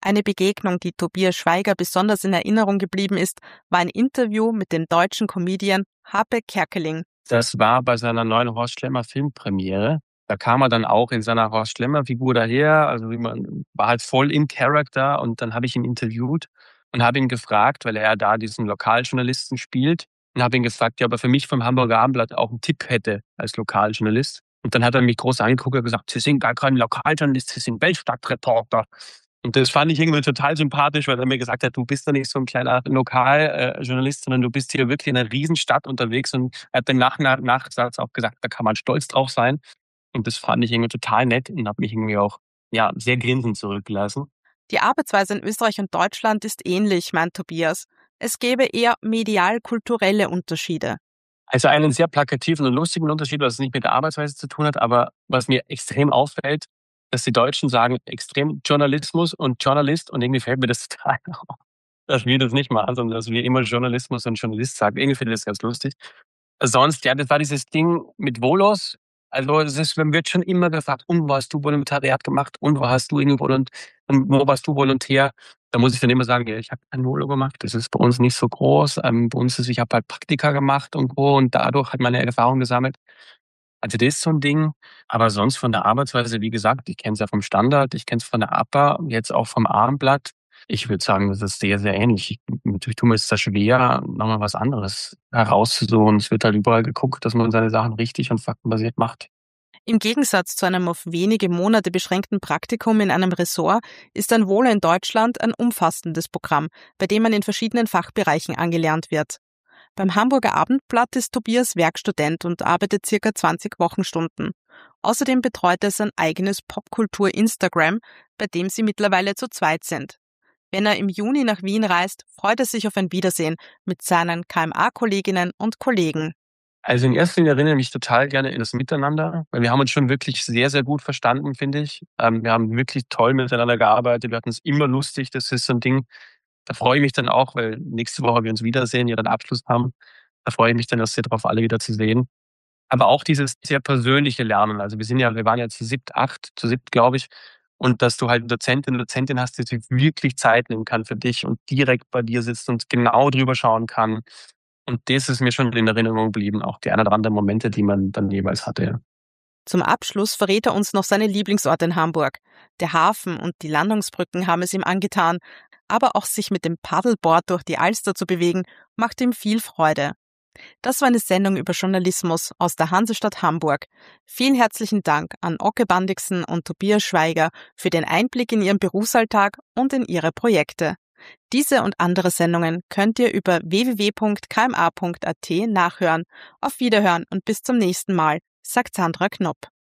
Eine Begegnung, die Tobias Schweiger besonders in Erinnerung geblieben ist, war ein Interview mit dem deutschen Comedian Hape Kerkeling. Das war bei seiner neuen Horst Schlemmer Filmpremiere. Da kam er dann auch in seiner Horst Schlemmer Figur daher, also man war halt voll in Character, und dann habe ich ihn interviewt und habe ihn gefragt, weil er da diesen Lokaljournalisten spielt, und habe ihn gefragt, ja, ob er für mich vom Hamburger Abendblatt auch einen Tipp hätte als Lokaljournalist. Und dann hat er mich groß angeguckt und gesagt, Sie sind gar kein Lokaljournalist, Sie sind Weltstadtreporter. Und das fand ich irgendwie total sympathisch, weil er mir gesagt hat, du bist doch nicht so ein kleiner Lokaljournalist, sondern du bist hier wirklich in einer Riesenstadt unterwegs. Und er hat den Nachsatz auch gesagt, da kann man stolz drauf sein. Und das fand ich irgendwie total nett und habe mich irgendwie auch sehr grinsend zurückgelassen. Die Arbeitsweise in Österreich und Deutschland ist ähnlich, meint Tobias. Es gäbe eher medial-kulturelle Unterschiede. Also einen sehr plakativen und lustigen Unterschied, was nicht mit der Arbeitsweise zu tun hat, aber was mir extrem auffällt, dass die Deutschen sagen extrem Journalismus und Journalist, und irgendwie fällt mir das total auf, dass wir das nicht machen, sondern dass wir immer Journalismus und Journalist sagen. Irgendwie finde ich das ganz lustig. Sonst, ja, das war dieses Ding mit Volos. Also man wird schon immer gefragt, und wo hast du Volontariat gemacht, und wo hast du wo warst du Volontär? Da muss ich dann immer sagen, ja, ich habe kein Volo gemacht, das ist bei uns nicht so groß. Bei uns ich habe halt Praktika gemacht und dadurch hat meine Erfahrung gesammelt. Also das ist so ein Ding. Aber sonst von der Arbeitsweise, wie gesagt, ich kenne es ja vom Standard, ich kenne es von der APA, jetzt auch vom Abendblatt. Ich würde sagen, das ist sehr, sehr ähnlich. Natürlich tun wir es da schwer, nochmal was anderes herauszusuchen. Es wird halt überall geguckt, dass man seine Sachen richtig und faktenbasiert macht. Im Gegensatz zu einem auf wenige Monate beschränkten Praktikum in einem Ressort ist ein Volo in Deutschland ein umfassendes Programm, bei dem man in verschiedenen Fachbereichen angelernt wird. Beim Hamburger Abendblatt ist Tobias Werkstudent und arbeitet ca. 20 Wochenstunden. Außerdem betreut er sein eigenes Popkultur-Instagram, bei dem sie mittlerweile zu zweit sind. Wenn er im Juni nach Wien reist, freut er sich auf ein Wiedersehen mit seinen KMA-Kolleginnen und Kollegen. Also in erster Linie erinnere ich mich total gerne in das Miteinander, weil wir haben uns schon wirklich sehr, sehr gut verstanden, finde ich. Wir haben wirklich toll miteinander gearbeitet, wir hatten es immer lustig, das ist so ein Ding. Da freue ich mich dann auch, weil nächste Woche wir uns wiedersehen, ihren Abschluss haben. Da freue ich mich dann sehr darauf, alle wieder zu sehen. Aber auch dieses sehr persönliche Lernen. Also wir waren ja zu siebt, glaube ich. Und dass du halt Dozentin hast, die sich wirklich Zeit nehmen kann für dich und direkt bei dir sitzt und genau drüber schauen kann. Und das ist mir schon in Erinnerung geblieben, auch die ein oder anderen Momente, die man dann jeweils hatte. Ja. Zum Abschluss verrät er uns noch seine Lieblingsorte in Hamburg. Der Hafen und die Landungsbrücken haben es ihm angetan, aber auch sich mit dem Paddleboard durch die Alster zu bewegen, macht ihm viel Freude. Das war eine Sendung über Journalismus aus der Hansestadt Hamburg. Vielen herzlichen Dank an Oke Bandixen und Tobias Schweiger für den Einblick in ihren Berufsalltag und in ihre Projekte. Diese und andere Sendungen könnt ihr über www.kma.at nachhören. Auf Wiederhören und bis zum nächsten Mal, sagt Sandra Knopp.